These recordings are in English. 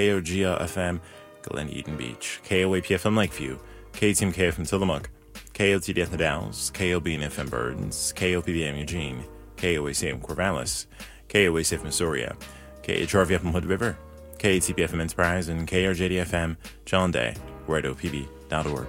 KOGA FM, Glen Eden Beach, KOAP FM Lakeview, KTMK FM Tillamook, KOTD The Dalles, KOB FM Burdens, KOPBM Eugene, KOAC FM Corvallis, KOAC FM Missouri, KHRV FM Hood River, KATP FM Enterprise, and KRJD FM John Day. We're at opb.org.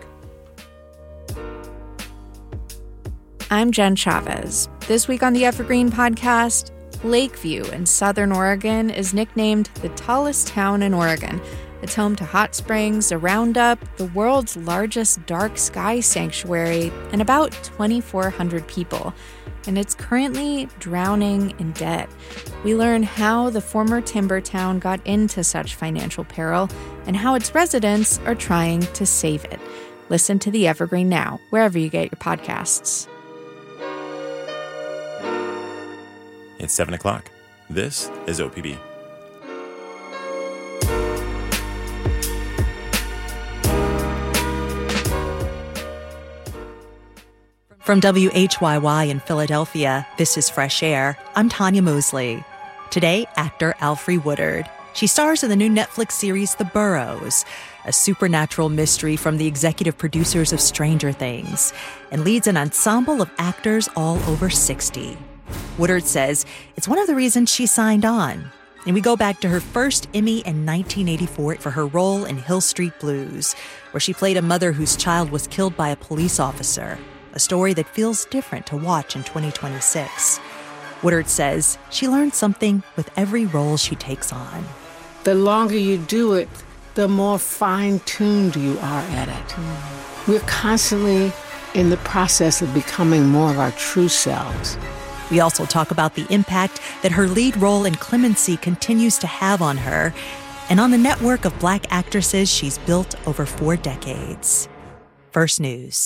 I'm Jen Chavez. This week on the Evergreen Podcast, Lakeview in Southern Oregon is nicknamed the tallest town in Oregon. It's home to hot springs, a roundup, the world's largest dark sky sanctuary, and about 2,400 people. And it's currently drowning in debt. We learn how the former timber town got into such financial peril and how its residents are trying to save it. Listen to The Evergreen now, wherever you get your podcasts. It's 7 o'clock. This is OPB. From WHYY in Philadelphia, this is Fresh Air. I'm Tanya Mosley. Today, actor Alfre Woodard. She stars in the new Netflix series The Burrows, a supernatural mystery from the executive producers of Stranger Things, and leads an ensemble of actors all over 60. Woodard says it's one of the reasons she signed on. And we go back to her first Emmy in 1984 for her role in Hill Street Blues, where she played a mother whose child was killed by a police officer. A story that feels different to watch in 2026. Woodard says she learns something with every role she takes on. The longer you do it, the more fine-tuned you are at it. We're constantly in the process of becoming more of our true selves. We also talk about the impact that her lead role in Clemency continues to have on her and on the network of Black actresses she's built over 4 decades. First News.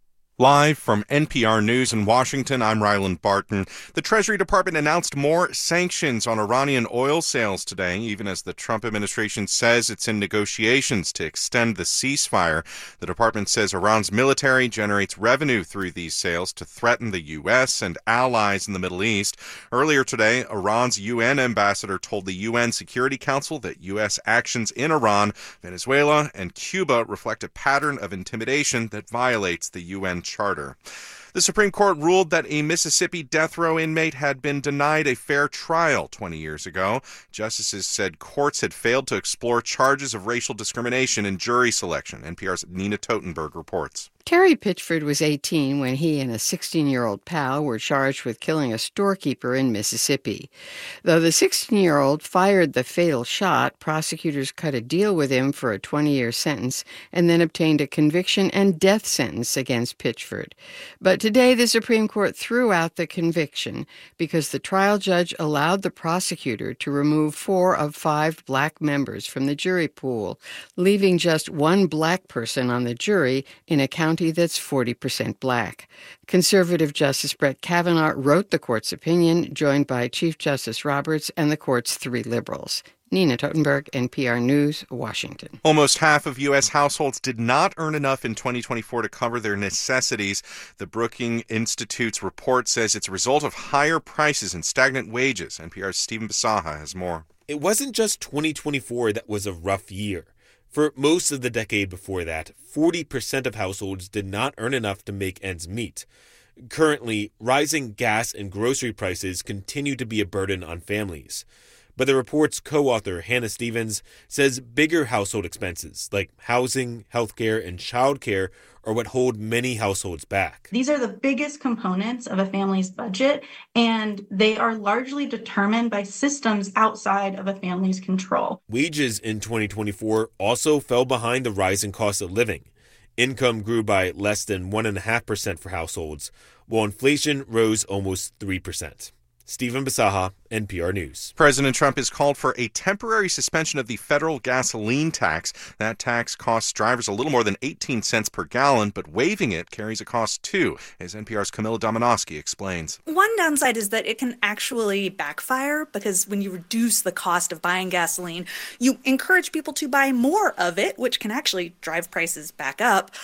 Live from NPR News in Washington, I'm Ryland Barton. The Treasury Department announced more sanctions on Iranian oil sales today, even as the Trump administration says it's in negotiations to extend the ceasefire. The department says Iran's military generates revenue through these sales to threaten the U.S. and allies in the Middle East. Earlier today, Iran's UN ambassador told the UN Security Council that U.S. actions in Iran, Venezuela, and Cuba reflect a pattern of intimidation that violates the UN Charter. The Supreme Court ruled that a Mississippi death row inmate had been denied a fair trial 20 years ago. Justices said courts had failed to explore charges of racial discrimination in jury selection. NPR's Nina Totenberg reports. Terry Pitchford was 18 when he and a 16-year-old pal were charged with killing a storekeeper in Mississippi. Though the 16-year-old fired the fatal shot, prosecutors cut a deal with him for a 20-year sentence and then obtained a conviction and death sentence against Pitchford. But today, the Supreme Court threw out the conviction because the trial judge allowed the prosecutor to remove 4 of 5 black members from the jury pool, leaving just 1 black person on the jury in a county that's 40% black. Conservative Justice Brett Kavanaugh wrote the court's opinion, joined by Chief Justice Roberts and the court's 3 liberals. Nina Totenberg, NPR News, Washington. Almost half of U.S. households did not earn enough in 2024 to cover their necessities. The Brookings Institute's report says it's a result of higher prices and stagnant wages. NPR's Stephen Bisaha has more. It wasn't just 2024 that was a rough year. For most of the decade before that, 40% of households did not earn enough to make ends meet. Currently, rising gas and grocery prices continue to be a burden on families. But the report's co-author, Hannah Stevens, says bigger household expenses like housing, healthcare, and childcare are what hold many households back. These are the biggest components of a family's budget, and they are largely determined by systems outside of a family's control. Wages in 2024 also fell behind the rising cost of living. Income grew by less than 1.5% for households, while inflation rose almost 3%. Stephen Bisaha, NPR News. President Trump has called for a temporary suspension of the federal gasoline tax. That tax costs drivers a little more than 18 cents per gallon, but waiving it carries a cost too, as NPR's Camilla Domonoske explains. One downside is that it can actually backfire because when you reduce the cost of buying gasoline, you encourage people to buy more of it, which can actually drive prices back up.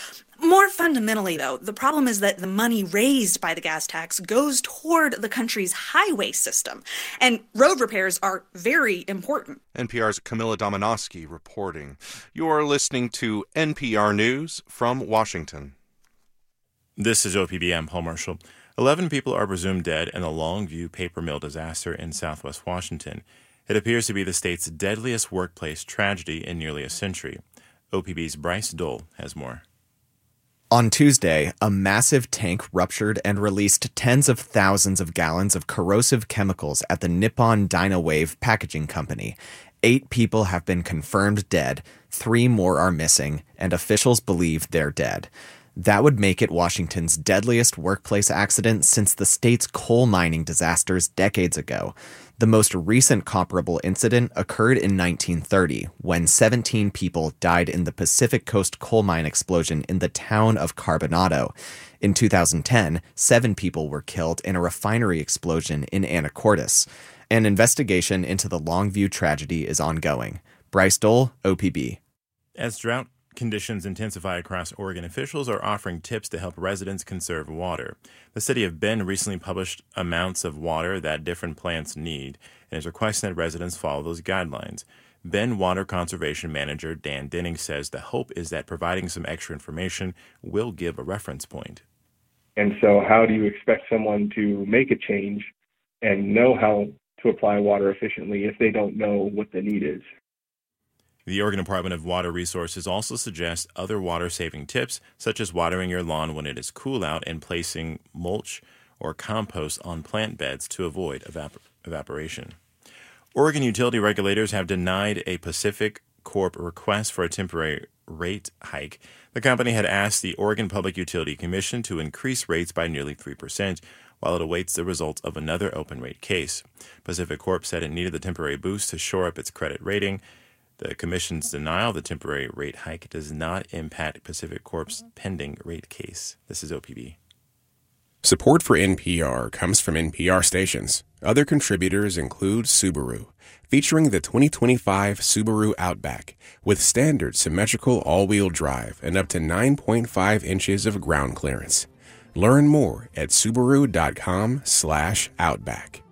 More fundamentally, though, the problem is that the money raised by the gas tax goes toward the country's highway system, and road repairs are very important. NPR's Camilla Domonoske reporting. You're listening to NPR News from Washington. This is OPB. I'm Paul Marshall. 11 people are presumed dead in the Longview paper mill disaster in southwest Washington. It appears to be the state's deadliest workplace tragedy in nearly a century. OPB's Bryce Dole has more. On Tuesday, a massive tank ruptured and released tens of thousands of gallons of corrosive chemicals at the Nippon Dynawave Packaging Company. 8 people have been confirmed dead, 3 more are missing, and officials believe they're dead. That would make it Washington's deadliest workplace accident since the state's coal mining disasters decades ago. The most recent comparable incident occurred in 1930, when 17 people died in the Pacific Coast coal mine explosion in the town of Carbonado. In 2010, 7 people were killed in a refinery explosion in Anacortes. An investigation into the Longview tragedy is ongoing. Bryce Dole, OPB. As drought conditions intensify across Oregon, officials are offering tips to help residents conserve water. The city of Bend recently published amounts of water that different plants need and is requesting that residents follow those guidelines. Bend Water Conservation Manager Dan Denning says the hope is that providing some extra information will give a reference point. And so how do you expect someone to make a change and know how to apply water efficiently if they don't know what the need is? The Oregon Department of Water Resources also suggests other water-saving tips, such as watering your lawn when it is cool out and placing mulch or compost on plant beds to avoid evaporation. Oregon utility regulators have denied a Pacific Corp request for a temporary rate hike. The company had asked the Oregon Public Utility Commission to increase rates by nearly 3%, while it awaits the results of another open rate case. Pacific Corp said it needed the temporary boost to shore up its credit rating. The Commission's denial of the temporary rate hike does not impact Pacific Corp's pending rate case. This is OPB. Support for NPR comes from NPR stations. Other contributors include Subaru, featuring the 2025 Subaru Outback, with standard symmetrical all-wheel drive and up to 9.5 inches of ground clearance. Learn more at Subaru.com/Outback.